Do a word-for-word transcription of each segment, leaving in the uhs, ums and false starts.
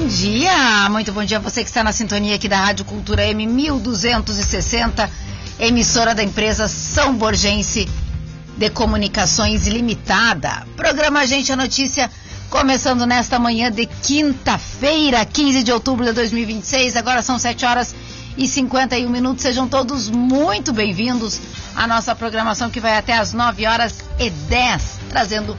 dia, muito bom dia a você que está na sintonia aqui da Rádio Cultura M mil duzentos e sessenta, emissora da empresa São Borgense de Comunicações Limitada. Programa Gente a Notícia, começando nesta manhã de quinta-feira, quinze de outubro de dois mil e vinte e seis, agora são sete horas e cinquenta e um minutos, sejam todos muito bem-vindos à nossa programação que vai até às nove horas e dez, trazendo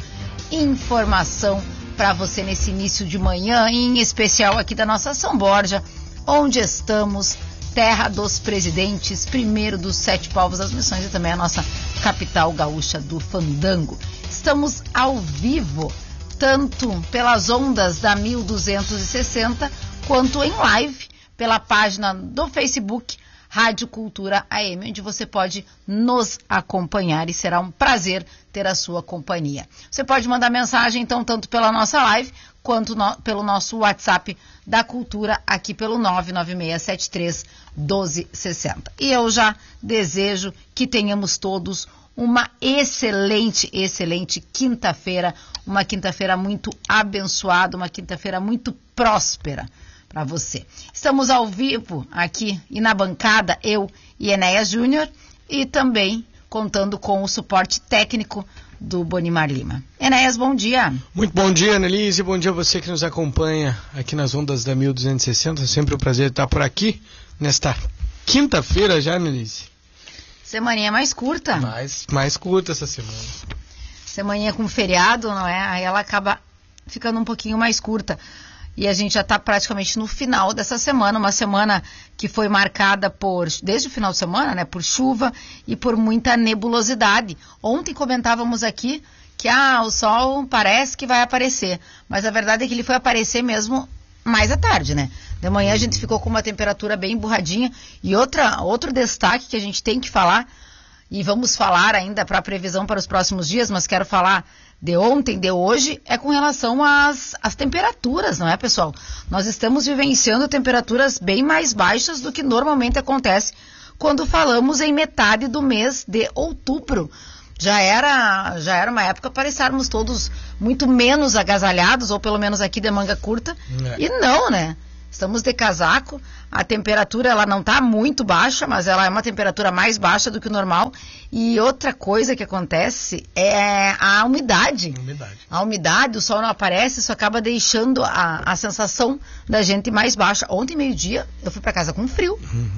informação para você nesse início de manhã, em especial aqui da nossa São Borja, onde estamos, terra dos presidentes, primeiro dos sete povos das missões e também a nossa capital gaúcha do fandango. Estamos ao vivo, tanto pelas ondas da mil duzentos e sessenta, quanto em live pela página do Facebook Rádio Cultura A M, onde você pode nos acompanhar e será um prazer ter a sua companhia. Você pode mandar mensagem, então, tanto pela nossa live, quanto no, pelo nosso WhatsApp da Cultura, aqui pelo nove nove seis sete três um dois seis zero. E eu já desejo que tenhamos todos uma excelente, excelente quinta-feira, uma quinta-feira muito abençoada, uma quinta-feira muito próspera para você. Estamos ao vivo aqui e na bancada, eu e Enéas Júnior, e também contando com o suporte técnico do Bonimar Lima. Enéas, bom dia. Muito bom dia, Annelise, bom dia a você que nos acompanha aqui nas ondas da mil duzentos e sessenta, sempre um prazer estar por aqui, nesta quinta-feira já, Annelise. Semaninha mais curta. Mais, mais curta essa semana. Semaninha com feriado, não é? Aí ela acaba ficando um pouquinho mais curta. E a gente já está praticamente no final dessa semana, uma semana que foi marcada por, desde o final de semana, né, por chuva e por muita nebulosidade. Ontem comentávamos aqui que ah, o sol parece que vai aparecer, mas a verdade é que ele foi aparecer mesmo mais à tarde, né? De manhã a gente ficou com uma temperatura bem emburradinha. E outra, outro destaque que a gente tem que falar, e vamos falar ainda para a previsão para os próximos dias, mas quero falar de ontem, de hoje, é com relação às, às temperaturas, não é, pessoal? Nós estamos vivenciando temperaturas bem mais baixas do que normalmente acontece quando falamos em metade do mês de outubro. Já era, já era uma época para estarmos todos muito menos agasalhados, ou pelo menos aqui de manga curta, é. E não, né? Estamos de casaco, a temperatura ela não está muito baixa, mas ela é uma temperatura mais baixa do que o normal. E outra coisa que acontece é a umidade. umidade. A umidade, o sol não aparece, isso acaba deixando a, a sensação da gente mais baixa. Ontem, meio-dia, eu fui para casa com frio. Uhum.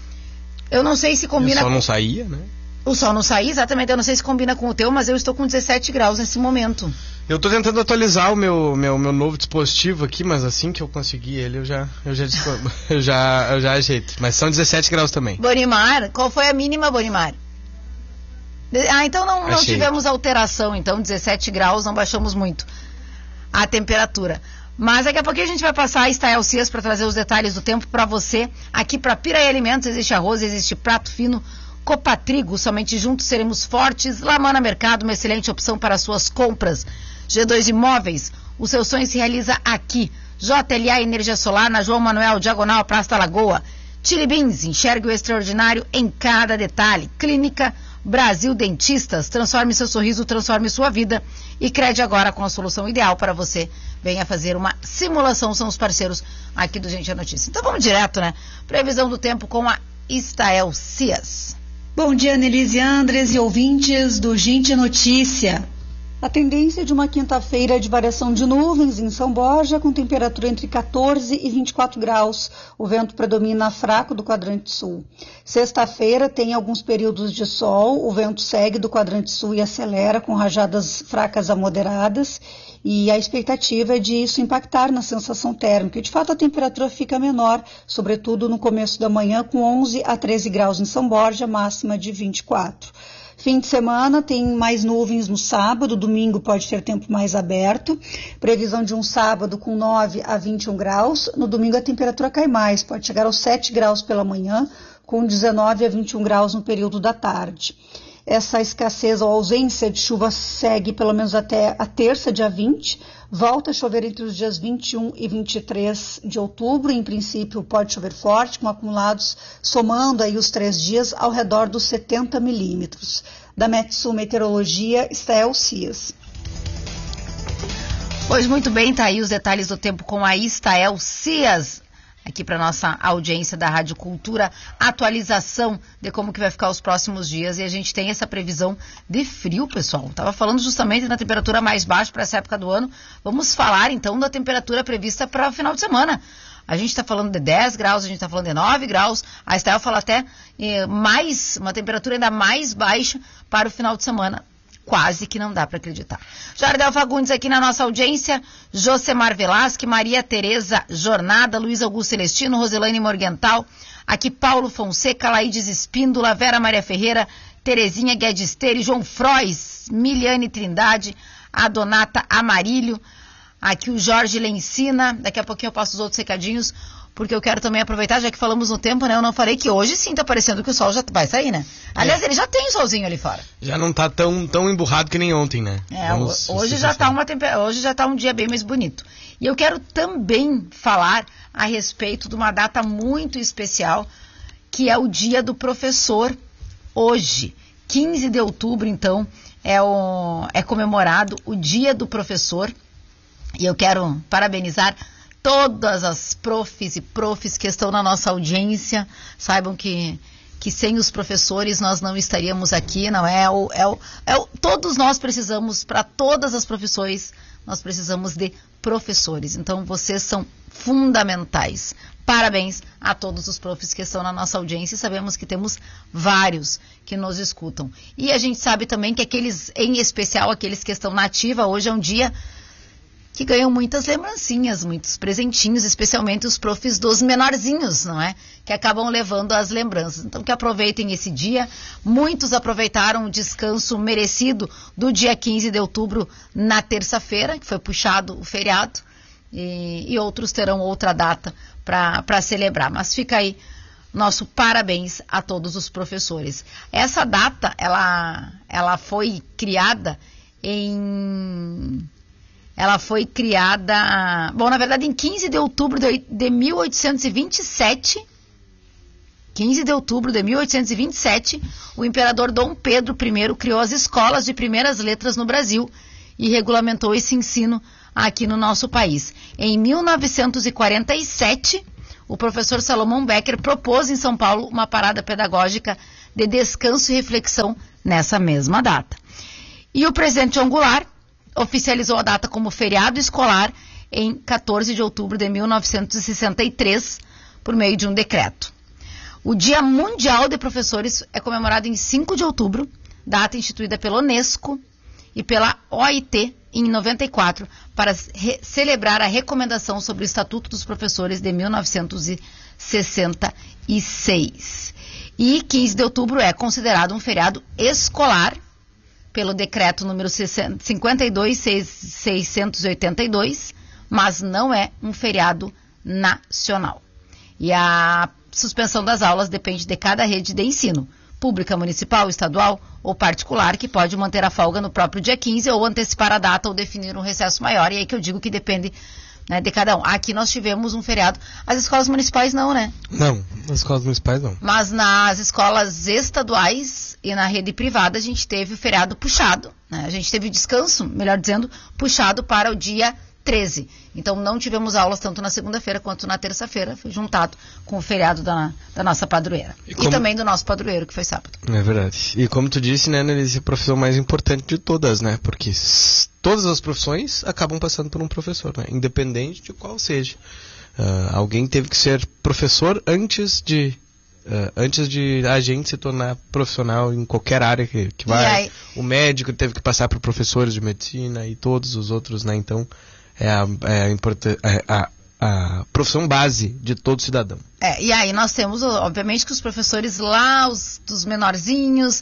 Eu não sei se combina... E o sol com... não saía, né? O sol não saía, exatamente, eu não sei se combina com o teu, mas eu estou com dezessete graus nesse momento. Eu estou tentando atualizar o meu, meu, meu novo dispositivo aqui, mas assim que eu conseguir ele, eu já, eu já, eu já, eu já ajeito. Mas são dezessete graus também. Bonimar, qual foi a mínima, Bonimar? Ah, então não, não tivemos alteração, então dezessete graus, não baixamos muito a temperatura. Mas daqui a pouquinho a gente vai passar a Estael Cias para trazer os detalhes do tempo para você. Aqui para Piraí Alimentos existe arroz, existe prato fino, Copatrigo, somente juntos seremos fortes. Lamana Mercado, uma excelente opção para suas compras. G dois Imóveis, o seu sonho se realiza aqui. J L A Energia Solar, na João Manuel, diagonal Praça da Lagoa. Chili Beans, enxergue o extraordinário em cada detalhe. Clínica Brasil Dentistas, transforme seu sorriso, transforme sua vida. E Crede Agora, com a solução ideal para você. Venha fazer uma simulação, são os parceiros aqui do Gente a Notícia. Então vamos direto, né? Previsão do tempo com a Estael Cias. Bom dia, Annelise Andres e ouvintes do Gente Notícia. A tendência é de uma quinta-feira de variação de nuvens em São Borja, com temperatura entre quatorze e vinte e quatro graus. O vento predomina fraco do quadrante sul. Sexta-feira tem alguns períodos de sol, o vento segue do quadrante sul e acelera com rajadas fracas a moderadas. E a expectativa é de isso impactar na sensação térmica. E, de fato, a temperatura fica menor, sobretudo no começo da manhã, com onze a treze graus em São Borja, máxima de vinte e quatro. Fim de semana tem mais nuvens no sábado, domingo pode ter tempo mais aberto. Previsão de um sábado com nove a vinte e um graus. No domingo a temperatura cai mais, pode chegar aos sete graus pela manhã, com dezenove a vinte e um graus no período da tarde. Essa escassez ou ausência de chuva segue pelo menos até a terça, dia vinte. Volta a chover entre os dias vinte e um e vinte e três de outubro. Em princípio, pode chover forte, com acumulados somando aí os três dias ao redor dos setenta milímetros. Da Metsul Meteorologia, Estael Cias. Pois muito bem, tá aí os detalhes do tempo com a Istael Cias, aqui para nossa audiência da Rádio Cultura, atualização de como que vai ficar os próximos dias, e a gente tem essa previsão de frio, pessoal. Tava falando justamente da temperatura mais baixa para essa época do ano. Vamos falar então da temperatura prevista para o final de semana. A gente está falando de dez graus, a gente está falando de nove graus, a Istael fala até eh, mais, uma temperatura ainda mais baixa para o final de semana. Quase que não dá para acreditar. Jardel Fagundes aqui na nossa audiência, Josemar Velasque, Maria Tereza Jornada, Luiz Augusto Celestino, Roselaine Morgental, aqui Paulo Fonseca, Laídes Espíndola, Vera Maria Ferreira, Terezinha Guedisteiro, João Frois, Miliane Trindade, a Donata Amarílio, aqui o Jorge Lencina, daqui a pouquinho eu passo os outros recadinhos, porque eu quero também aproveitar, já que falamos no tempo, né? Eu não falei que hoje sim tá parecendo que o sol já vai sair, né? Aliás, é. ele já tem solzinho ali fora. Já não tá tão, tão emburrado que nem ontem, né? É, Vamos, hoje, já tá uma temper... hoje já tá um dia bem mais bonito. E eu quero também falar a respeito de uma data muito especial, que é o Dia do Professor. Hoje, quinze de outubro, então, é, o... é comemorado o Dia do Professor. E eu quero parabenizar todas as profs e profs que estão na nossa audiência. Saibam que, que sem os professores nós não estaríamos aqui, não é? O, é, o, é o, todos nós precisamos, para todas as profissões, nós precisamos de professores. Então, vocês são fundamentais. Parabéns a todos os profs que estão na nossa audiência. E sabemos que temos vários que nos escutam. E a gente sabe também que aqueles, em especial aqueles que estão na ativa, hoje é um dia que ganham muitas lembrancinhas, muitos presentinhos, especialmente os profs dos menorzinhos, não é? Que acabam levando as lembranças. Então, que aproveitem esse dia. Muitos aproveitaram o descanso merecido do dia quinze de outubro na terça-feira, que foi puxado o feriado, e, e outros terão outra data para celebrar. Mas fica aí nosso parabéns a todos os professores. Essa data, ela, ela foi criada em... Ela foi criada, bom, na verdade, em quinze de outubro de, de mil oitocentos e vinte e sete, quinze de outubro de mil oitocentos e vinte e sete, o imperador Dom Pedro I criou as escolas de primeiras letras no Brasil e regulamentou esse ensino aqui no nosso país. Em mil novecentos e quarenta e sete, o professor Salomão Becker propôs em São Paulo uma parada pedagógica de descanso e reflexão nessa mesma data. E o presidente João Goulart oficializou a data como feriado escolar em quatorze de outubro de mil novecentos e sessenta e três, por meio de um decreto. O Dia Mundial de Professores é comemorado em cinco de outubro, data instituída pela Unesco e pela O I T em noventa e quatro, para celebrar a recomendação sobre o Estatuto dos Professores de mil novecentos e sessenta e seis. E quinze de outubro é considerado um feriado escolar pelo decreto número cinquenta e dois mil seiscentos e oitenta e dois, mas não é um feriado nacional. E a suspensão das aulas depende de cada rede de ensino, pública, municipal, estadual ou particular, que pode manter a folga no próprio dia quinze ou antecipar a data ou definir um recesso maior. E aí que eu digo que depende, né, de cada um. Aqui nós tivemos um feriado. As escolas municipais não, né? Não, nas escolas municipais não. Mas nas escolas estaduais e na rede privada a gente teve o feriado puxado, né? A gente teve o descanso, melhor dizendo, puxado para o dia treze. Então não tivemos aulas tanto na segunda-feira quanto na terça-feira, foi juntado com o feriado da, da nossa padroeira. E, como... e também do nosso padroeiro, que foi sábado. É verdade. E como tu disse, né, Nelly, a profissão mais importante de todas, né? Porque todas as profissões acabam passando por um professor, né? Independente de qual seja. Uh, alguém teve que ser professor antes de... Uh, antes de a gente se tornar profissional em qualquer área que, que vai. Aí... O médico teve que passar por professores de medicina e todos os outros, né? Então, é a, é a, importan- é a, a profissão base de todo cidadão. É, e aí nós temos, obviamente, que os professores lá, os dos menorzinhos,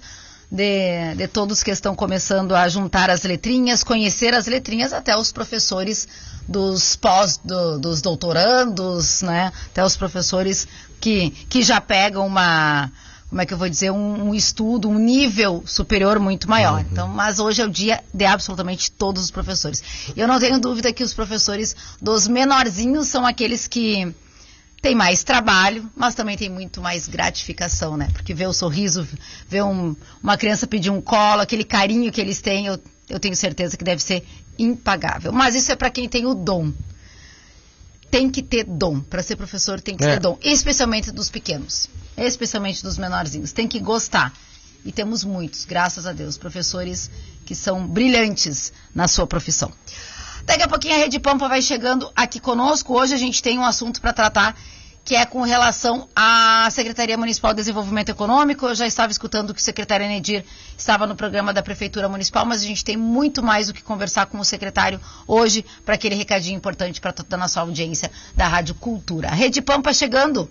de, de todos que estão começando a juntar as letrinhas, conhecer as letrinhas, até os professores dos pós, do, dos doutorandos, né? Até os professores que, que já pegam uma, como é que eu vou dizer, um, um estudo, um nível superior muito maior. Uhum. Então, mas hoje é o dia de absolutamente todos os professores. Eu não tenho dúvida que os professores dos menorzinhos são aqueles que têm mais trabalho, mas também tem muito mais gratificação, né? Porque ver o sorriso, ver um, uma criança pedir um colo, aquele carinho que eles têm, eu eu tenho certeza que deve ser impagável. Mas isso é para quem tem o dom. Tem que ter dom. Para ser professor tem que é. ter dom. Especialmente dos pequenos. Especialmente dos menorzinhos. Tem que gostar. E temos muitos, graças a Deus, professores que são brilhantes na sua profissão. Daqui a pouquinho a Rede Pampa vai chegando aqui conosco. Hoje a gente tem um assunto para tratar que é com relação à Secretaria Municipal de Desenvolvimento Econômico. Eu já estava escutando que o secretário Enedir estava no programa da Prefeitura Municipal, mas a gente tem muito mais o que conversar com o secretário hoje para aquele recadinho importante para toda a nossa audiência da Rádio Cultura. Rede Pampa chegando.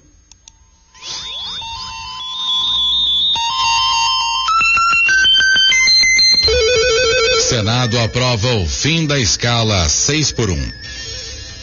Senado aprova o fim da escala seis por um.